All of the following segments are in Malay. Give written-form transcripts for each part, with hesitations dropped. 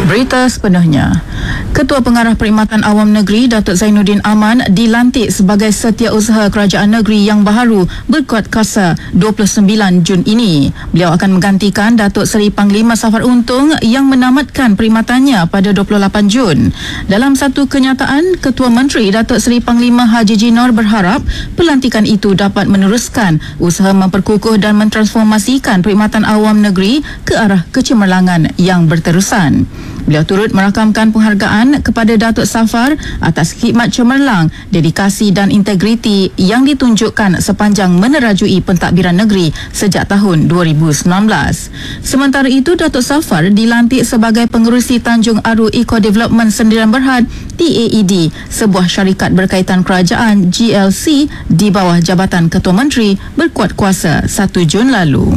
Berita sepenuhnya. Ketua Pengarah Perkhidmatan Awam Negeri Datuk Zainuddin Aman dilantik sebagai Setiausaha Kerajaan Negeri yang baharu berkuat kuasa 29 Jun ini. Beliau akan menggantikan Datuk Seri Panglima Safar Untung yang menamatkan perkhidmatannya pada 28 Jun. Dalam satu kenyataan, Ketua Menteri Datuk Seri Panglima Haji Jinor berharap pelantikan itu dapat meneruskan usaha memperkukuh dan mentransformasikan perkhidmatan awam negeri ke arah kecemerlangan yang berterusan. Beliau turut merakamkan penghargaan kepada Datuk Safar atas khidmat cemerlang, dedikasi dan integriti yang ditunjukkan sepanjang menerajui pentadbiran negeri sejak tahun 2019. Sementara itu, Datuk Safar dilantik sebagai pengerusi Tanjung Aru Eco Development Sendirian Berhad TAED, sebuah syarikat berkaitan kerajaan GLC di bawah Jabatan Ketua Menteri berkuat kuasa 1 Jun lalu.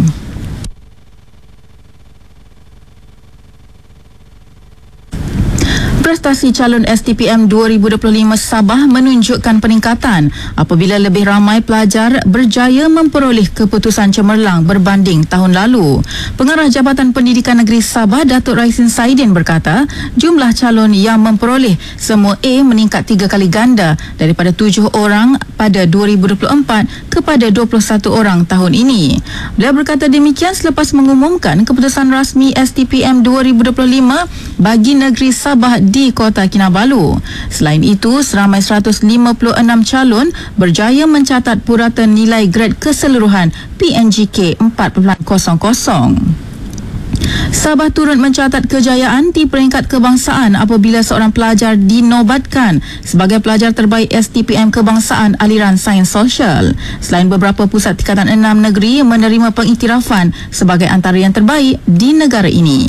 Prestasi calon STPM 2025 Sabah menunjukkan peningkatan apabila lebih ramai pelajar berjaya memperoleh keputusan cemerlang berbanding tahun lalu. Pengarah Jabatan Pendidikan Negeri Sabah, Datuk Raisin Saidin berkata, jumlah calon yang memperoleh semua A meningkat 3 kali ganda daripada 7 orang pada 2024 kepada 21 orang tahun ini. Beliau berkata demikian selepas mengumumkan keputusan rasmi STPM 2025 bagi negeri Sabah di Kota Kinabalu. Selain itu, seramai 156 calon berjaya mencatat purata nilai grade keseluruhan PNGK 4.00. Sabah turut mencatat kejayaan di peringkat kebangsaan apabila seorang pelajar dinobatkan sebagai pelajar terbaik STPM Kebangsaan Aliran Sains Sosial. Selain beberapa pusat tingkatan 6 negeri menerima pengiktirafan sebagai antara yang terbaik di negara ini.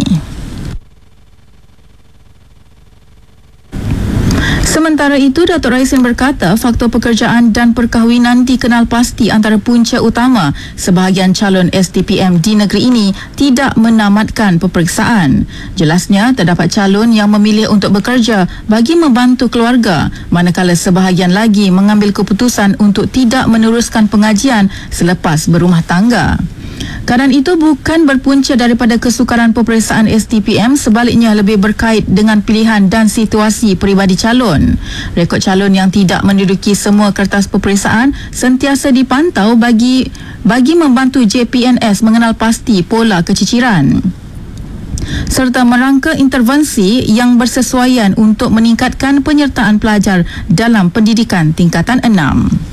Sementara itu, Datuk Raisin berkata faktor pekerjaan dan perkahwinan dikenal pasti antara punca utama sebahagian calon STPM di negeri ini tidak menamatkan peperiksaan. Jelasnya, terdapat calon yang memilih untuk bekerja bagi membantu keluarga, manakala sebahagian lagi mengambil keputusan untuk tidak meneruskan pengajian selepas berumah tangga. Keadaan itu bukan berpunca daripada kesukaran peperiksaan STPM, sebaliknya lebih berkait dengan pilihan dan situasi peribadi calon. Rekod calon yang tidak menduduki semua kertas peperiksaan sentiasa dipantau bagi membantu JPNS mengenal pasti pola keciciran serta merangka intervensi yang bersesuaian untuk meningkatkan penyertaan pelajar dalam pendidikan tingkatan 6.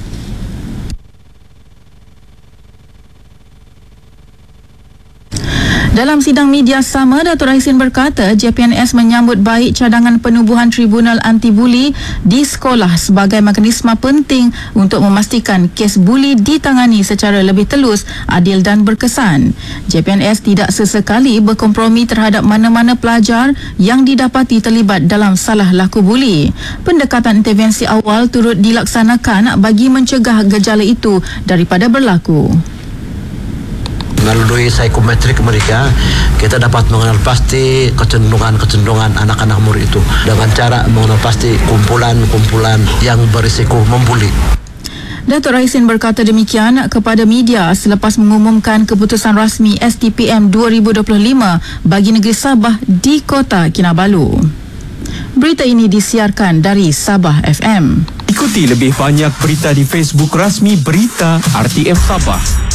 Dalam sidang media sama, Datuk Raisin berkata JPNS menyambut baik cadangan penubuhan Tribunal Anti-Buli di sekolah sebagai mekanisme penting untuk memastikan kes buli ditangani secara lebih telus, adil dan berkesan. JPNS tidak sesekali berkompromi terhadap mana-mana pelajar yang didapati terlibat dalam salah laku buli. Pendekatan intervensi awal turut dilaksanakan bagi mencegah gejala itu daripada berlaku. Melalui psikometrik mereka, kita dapat mengenal pasti kecenderungan anak-anak murid itu dengan cara mengenal pasti kumpulan-kumpulan yang berisiko membuli. Datuk Raisin berkata demikian kepada media selepas mengumumkan keputusan rasmi STPM 2025 bagi negeri Sabah di Kota Kinabalu. Berita ini disiarkan dari Sabah FM. Ikuti lebih banyak berita di Facebook rasmi Berita RTM Sabah.